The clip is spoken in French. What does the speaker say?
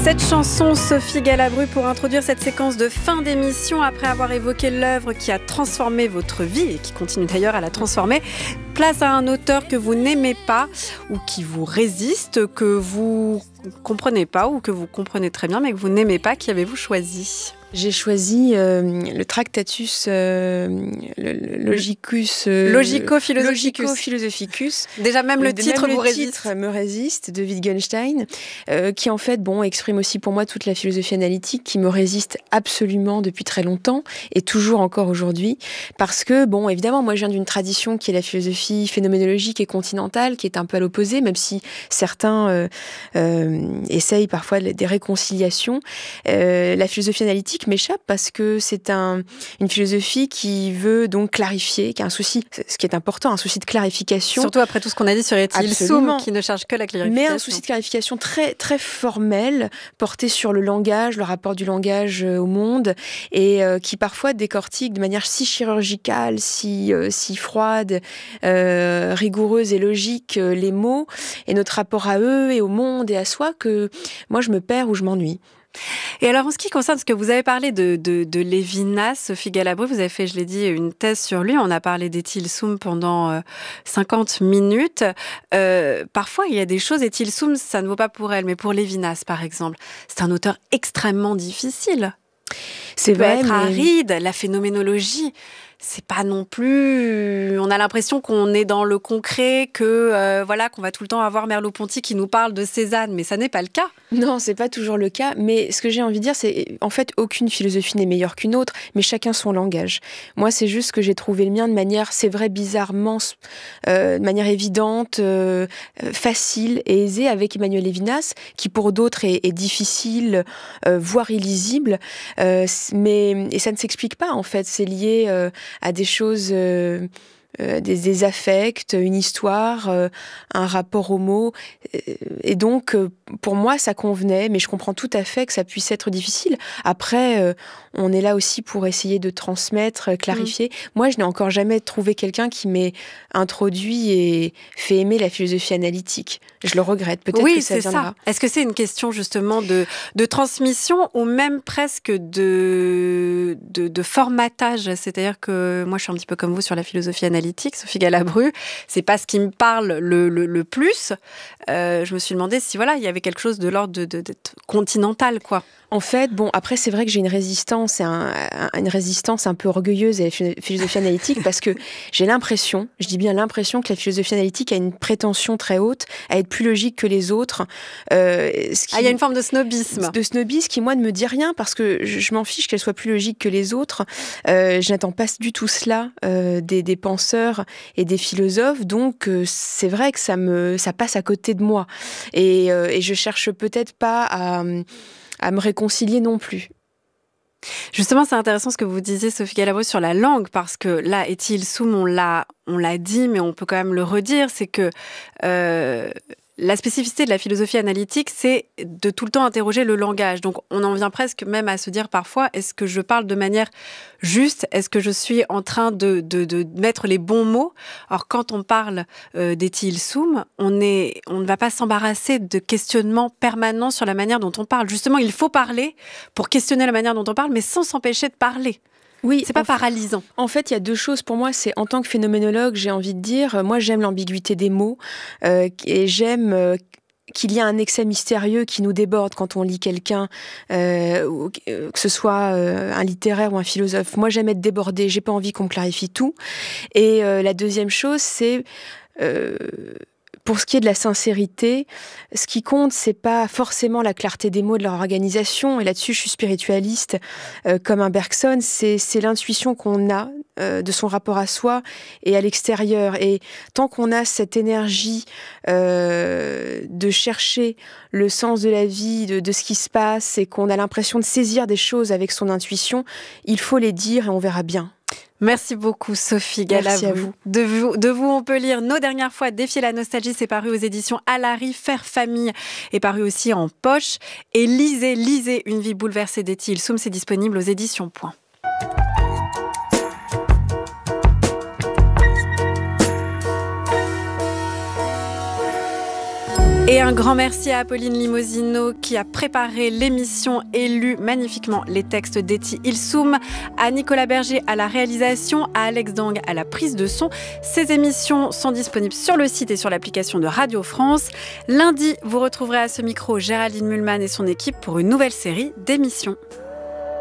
Cette chanson, Sophie Galabru, pour introduire cette séquence de fin d'émission, après avoir évoqué l'œuvre qui a transformé votre vie et qui continue d'ailleurs à la transformer, place à un auteur que vous n'aimez pas ou qui vous résiste, que vous comprenez pas ou que vous comprenez très bien mais que vous n'aimez pas. Qui avez-vous choisi ? J'ai choisi le Tractatus Logico-Philosophicus. Déjà même le titre vous résiste. Le titre me résiste, de Wittgenstein, qui en fait exprime aussi pour moi toute la philosophie analytique qui me résiste absolument depuis très longtemps et toujours encore aujourd'hui. Parce que, évidemment, moi je viens d'une tradition qui est la philosophie phénoménologique et continentale, qui est un peu à l'opposé, même si certains essayent parfois des réconciliations. La philosophie analytique m'échappe parce que c'est une philosophie qui veut donc clarifier, qui a un souci, ce qui est important, un souci de clarification. Surtout après tout ce qu'on a dit sur Étienne Soum, qui ne cherche que la clarification. Mais un souci de clarification très, très formel, porté sur le langage, le rapport du langage au monde, et qui parfois décortique de manière si chirurgicale, si froide, rigoureuse et logique les mots, et notre rapport à eux et au monde et à soi, que moi je me perds ou je m'ennuie. Et alors, en ce qui concerne ce que vous avez parlé de Lévinas, Sophie Galabru, vous avez fait, je l'ai dit, une thèse sur lui. On a parlé d'Étienne Soum pendant 50 minutes. Parfois, il y a des choses, Étienne Soum, ça ne vaut pas pour elle, mais pour Lévinas, par exemple, c'est un auteur extrêmement difficile. C'est vrai, peut être aride, la phénoménologie. C'est pas non plus... On a l'impression qu'on est dans le concret, qu'on va tout le temps avoir Merleau-Ponty qui nous parle de Cézanne, mais ça n'est pas le cas. Non, c'est pas toujours le cas, mais ce que j'ai envie de dire, c'est en fait, aucune philosophie n'est meilleure qu'une autre, mais chacun son langage. Moi, c'est juste que j'ai trouvé le mien de manière, c'est vrai, bizarrement, de manière évidente, facile et aisée avec Emmanuel Lévinas, qui pour d'autres est difficile, voire illisible, et ça ne s'explique pas, en fait, c'est lié à des choses... des affects, une histoire, un rapport aux mots. Et donc, pour moi, ça convenait, mais je comprends tout à fait que ça puisse être difficile. Après, on est là aussi pour essayer de transmettre, clarifier. Moi, je n'ai encore jamais trouvé quelqu'un qui m'ait introduit et fait aimer la philosophie analytique. Je le regrette, peut-être que ça viendra. Ça. Est-ce que c'est une question justement de transmission ou même presque de formatage ? C'est-à-dire que moi, je suis un petit peu comme vous sur la philosophie analytique, Sophie Galabru, c'est pas ce qui me parle le plus. Je me suis demandé si il y avait quelque chose de l'ordre de continental, quoi. En fait, après, c'est vrai que j'ai une résistance un peu orgueilleuse à la philosophie analytique parce que j'ai l'impression, je dis bien l'impression, que la philosophie analytique a une prétention très haute à être plus logique que les autres. Il y a une forme de snobisme. De snobisme qui, moi, ne me dit rien parce que je m'en fiche qu'elle soit plus logique que les autres. Je n'attends pas du tout cela des penseurs et des philosophes. Donc, c'est vrai que ça passe à côté de moi. Et je cherche peut-être pas à me réconcilier non plus. Justement, c'est intéressant ce que vous disiez, Sophie Galabru, sur la langue, parce que là, Étienne Soum, on l'a dit, mais on peut quand même le redire, c'est que la spécificité de la philosophie analytique, c'est de tout le temps interroger le langage. Donc, on en vient presque même à se dire parfois, est-ce que je parle de manière juste ? Est-ce que je suis en train de mettre les bons mots ? Alors, quand on parle d'Étienne Soum, on ne va pas s'embarrasser de questionnements permanents sur la manière dont on parle. Justement, il faut parler pour questionner la manière dont on parle, mais sans s'empêcher de parler. Oui, c'est pas paralysant. En fait, il y a deux choses pour moi. C'est en tant que phénoménologue, j'ai envie de dire, moi j'aime l'ambiguïté des mots et j'aime qu'il y a un excès mystérieux qui nous déborde quand on lit quelqu'un, que ce soit un littéraire ou un philosophe. Moi j'aime être débordée, j'ai pas envie qu'on me clarifie tout. Et la deuxième chose, c'est... Pour ce qui est de la sincérité, ce qui compte, c'est pas forcément la clarté des mots de leur organisation. Et là-dessus, je suis spiritualiste, comme un Bergson. C'est l'intuition qu'on a de son rapport à soi et à l'extérieur. Et tant qu'on a cette énergie de chercher le sens de la vie, de ce qui se passe, et qu'on a l'impression de saisir des choses avec son intuition, il faut les dire et on verra bien. Merci beaucoup, Sophie Galabru. Merci à vous. De vous, on peut lire Nos dernières fois, Défier la nostalgie, c'est paru aux éditions Alary. Faire famille est paru aussi en poche. Et lisez Une vie bouleversée d'Étienne Soum, c'est disponible aux éditions Point. Et un grand merci à Apolline Limosino qui a préparé l'émission et lu magnifiquement les textes d'Etty Ilsoum, à Nicolas Berger à la réalisation, à Alex Dang à la prise de son. Ces émissions sont disponibles sur le site et sur l'application de Radio France. Lundi, vous retrouverez à ce micro Géraldine Mühlmann et son équipe pour une nouvelle série d'émissions.